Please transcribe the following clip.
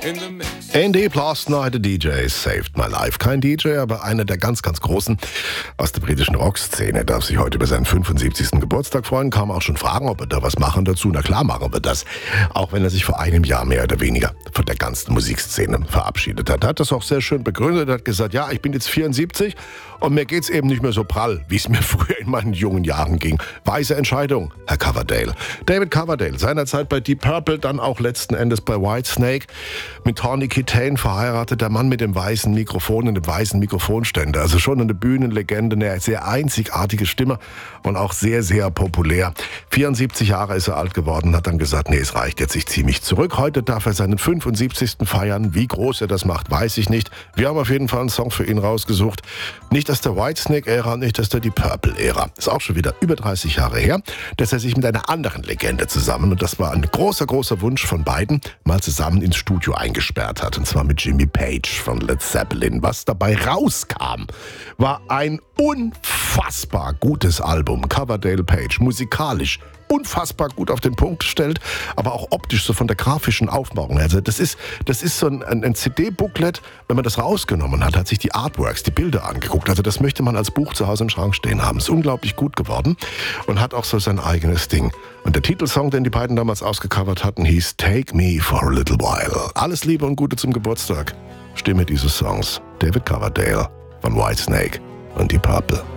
in the mix. In Deep Last Night, the DJ saved my life. Kein DJ, aber einer der ganz, ganz Großen aus der britischen Rockszene darf sich heute über seinen 75. Geburtstag freuen. Kann man auch schon fragen, ob wir da was machen dazu. Na klar machen wir das. Auch wenn er sich vor einem Jahr mehr oder weniger von der ganzen Musikszene verabschiedet hat. Hat das auch sehr schön begründet. Hat gesagt, ja, ich bin jetzt 74 und mir geht's eben nicht mehr so prall, wie es mir früher in meinen jungen Jahren ging. Weise Entscheidung, Herr Coverdale. David Coverdale, seinerzeit bei Deep Purple, dann auch letzten Endes bei Whitesnake. Mit Tawny Kitaen verheiratet, der Mann mit dem weißen Mikrofon und dem weißen Mikrofonständer. Also schon eine Bühnenlegende, eine sehr einzigartige Stimme und auch sehr, sehr populär. 74 Jahre ist er alt geworden, hat dann gesagt, nee, es reicht jetzt, ich ziehe mich zurück. Heute darf er seinen 75. feiern. Wie groß er das macht, weiß ich nicht. Wir haben auf jeden Fall einen Song für ihn rausgesucht. Nicht aus der Whitesnake-Ära, nicht aus der Deep Purple-Ära. Ist auch schon wieder über 30 Jahre her, dass er sich mit einer anderen Legende zusammen, und das war ein großer, großer Wunsch von beiden, mal zusammen ins Studio eingesperrt hat. Und zwar mit Jimmy Page von Led Zeppelin. Was dabei rauskam, war ein unfassbar gutes Album. Coverdale Page, musikalisch unfassbar gut auf den Punkt stellt, aber auch optisch, so von der grafischen Aufmachung. Also das ist so ein CD-Booklet, wenn man das rausgenommen hat sich die Artworks, die Bilder angeguckt. Also das möchte man als Buch zu Hause im Schrank stehen haben. Ist unglaublich gut geworden und hat auch so sein eigenes Ding. Und der Titelsong, den die beiden damals ausgecovert hatten, hieß Take Me for a Little While. Alles Liebe und Gute zum Geburtstag. Stimme dieses Songs, David Coverdale von Whitesnake und Deep Purple.